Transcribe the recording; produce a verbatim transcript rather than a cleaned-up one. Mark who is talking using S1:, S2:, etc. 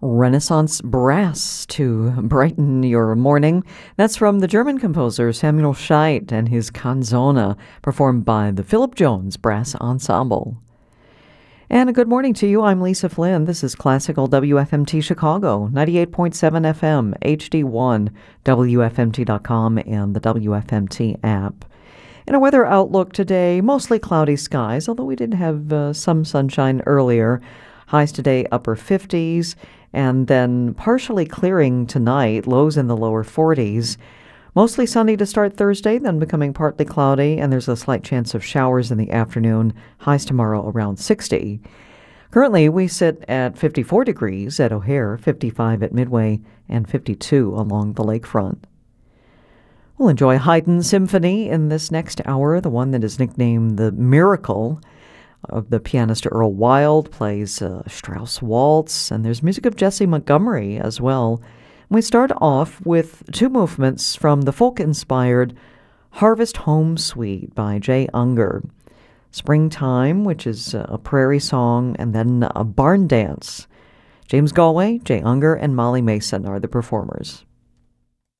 S1: Renaissance Brass to brighten your morning. That's from the German composer Samuel Scheidt and his Canzona, performed by the Philip Jones Brass Ensemble. And a good morning to you. I'm Lisa Flynn. This is Classical W F M T Chicago, ninety-eight point seven F M, H D one, W F M T dot com, and the W F M T app. In our weather outlook today, mostly cloudy skies, although we did have uh, some sunshine earlier. Highs today upper fifties, and then partially clearing tonight, lows in the lower forties. Mostly sunny to start Thursday, then becoming partly cloudy, and there's a slight chance of showers in the afternoon. Highs tomorrow around sixty. Currently, we sit at fifty-four degrees at O'Hare, fifty-five at Midway, and fifty-two along the lakefront. We'll enjoy Haydn Symphony in this next hour, the one that is nicknamed the Miracle. Of the pianist Earl Wild plays uh, Strauss Waltz, and there's music of Jesse Montgomery as well. We start off with two movements from the folk-inspired Harvest Home Suite by Jay Unger. Springtime, which is a prairie song, and then a barn dance. James Galway, Jay Unger, and Molly Mason are the performers.